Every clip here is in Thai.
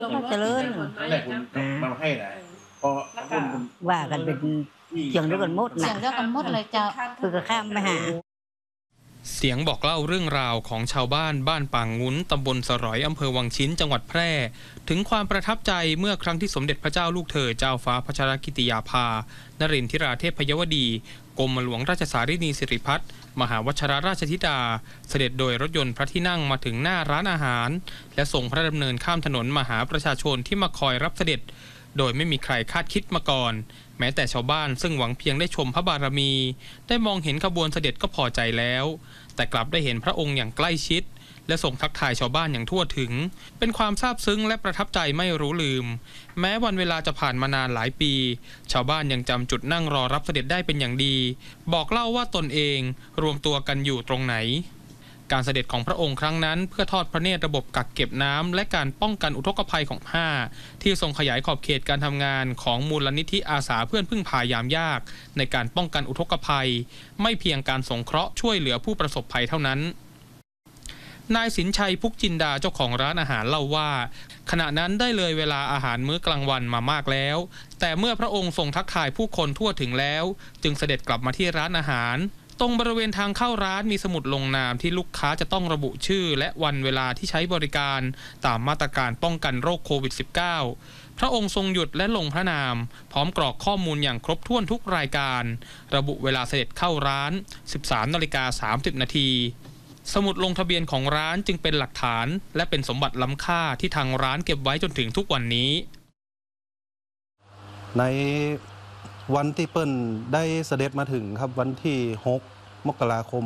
เจริญแรกคุณมาให้ไหนพอคุณว่ากันเป็นเสียงเดียวกันหมดนะเสียงเดียวกันหมดเลยเจ้าเพื่อข้ามไปหาเสียงบอกเล่าเรื่องราวของชาวบ้านบ้านป่างงุ้นตำบลสรอยอำเภอวังชิ้นจังหวัดแพร่ถึงความประทับใจเมื่อครั้งที่สมเด็จพระเจ้าลูกเธอเจ้าฟ้าพัชรกิติยาภานรินทราเทพยวดีกรมหลวงราชสารินีสิริพัฒน์มหาวชิรราชธิดาเสด็จโดยรถยนต์พระที่นั่งมาถึงหน้าร้านอาหารและทรงพระดำเนินข้ามถนนมาหาประชาชนที่มาคอยรับเสด็จโดยไม่มีใครคาดคิดมาก่อนแม้แต่ชาวบ้านซึ่งหวังเพียงได้ชมพระบารมีได้มองเห็นขบวนเสด็จก็พอใจแล้วแต่กลับได้เห็นพระองค์อย่างใกล้ชิดและส่งทักทายชาวบ้านอย่างทั่วถึงเป็นความซาบซึ้งและประทับใจไม่รู้ลืมแม้วันเวลาจะผ่านมานานหลายปีชาวบ้านยังจำจุดนั่งรอรับเสด็จได้เป็นอย่างดีบอกเล่าว่าตนเองรวมตัวกันอยู่ตรงไหนการเสด็จของพระองค์ครั้งนั้นเพื่อทอดพระเนตรระบบกักเก็บน้ำและการป้องกันอุทกภัยของผ้าที่ทรงขยายขอบเขตการทำงานของมูลนิธิอาสาเพื่อนพึ่งพายามยากในการป้องกันอุทกภัยไม่เพียงการสงเคราะห์ช่วยเหลือผู้ประสบภัยเท่านั้นนายสินชัยพุกจินดาเจ้าของร้านอาหารเล่าว่าขณะนั้นได้เลยเวลาอาหารมื้อกลางวันมามากแล้วแต่เมื่อพระองค์ทรงทักทายผู้คนทั่วถึงแล้วจึงเสด็จกลับมาที่ร้านอาหารตรงบริเวณทางเข้าร้านมีสมุดลงนามที่ลูกค้าจะต้องระบุชื่อและวันเวลาที่ใช้บริการตามมาตรการป้องกันโรคโควิด -19 พระองค์ทรงหยุดและลงพระนามพร้อมกรอกข้อมูลอย่างครบถ้วนทุกรายการระบุเวลาเสด็จเข้าร้าน 13:30 น.สมุดลงทะเบียนของร้านจึงเป็นหลักฐานและเป็นสมบัติล้ำค่าที่ทางร้านเก็บไว้จนถึงทุกวันนี้ในวันที่เปิ้ลได้เสด็จมาถึงครับวันที่6 มกราคม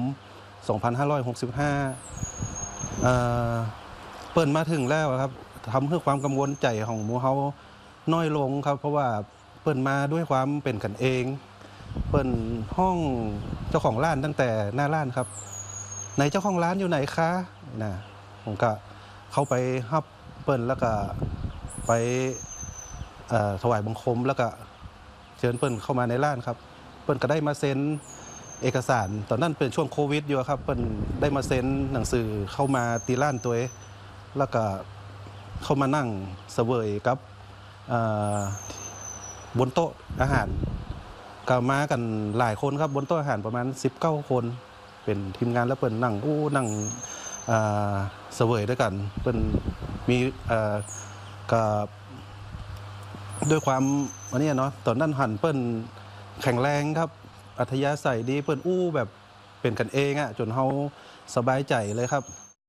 2565เปิ้ลมาถึงแล้วครับทำให้ความกังวลใจของหมู่เฮาน้อยลงครับเพราะว่าเปิ้ลมาด้วยความเป็นกันเองเปิ้ลห้องเจ้าของร้านตั้งแต่หน้าร้านครับในเจ้าของร้านอยู่ไหนคะนะผมก็เข้าไปฮับเปิ้ลแล้วก็ไปถวายบังคมแล้วก็เชิญเปิ้ลเข้ามาในร้านครับเปิ้ลก็ได้มาเซ็นเอกสารตอนนั้นเป็นช่วงโควิดอยู่ครับเปิ้ลได้มาเซ็นหนังสือเข้ามาตีร้านตัวเองแล้วก็เข้ามานั่งเสวยกับบนโต๊ะอาหารก็มากันหลายคนครับบนโต๊ะอาหารประมาณ19 คนเป็นทีมงานแล้วเปิ้ลนั่งเสวยด้วยกันเปิ้ลมีกับด้วยความอันนี้เนาะตอนนั้นหันเปิ้ลแข็งแรงครับอัธยาศัยดีเปิ้ลแบบเป็นกันเองอะจนเขาสบายใจเลยครับ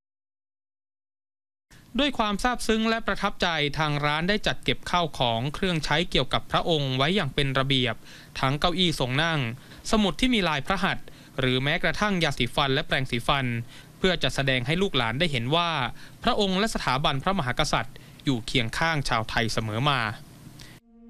ด้วยความซาบซึ้งและประทับใจทางร้านได้จัดเก็บข้าวของเครื่องใช้เกี่ยวกับพระองค์ไว้อย่างเป็นระเบียบทั้งเก้าอี้ทรงนั่งสมุดที่มีลายพระหัตถ์หรือแม้กระทั่งยาสีฟันและแปรงสีฟันเพื่อจะแสดงให้ลูกหลานได้เห็นว่าพระองค์และสถาบันพระมหากษัตริย์อยู่เคียงข้างชาวไทยเสมอมา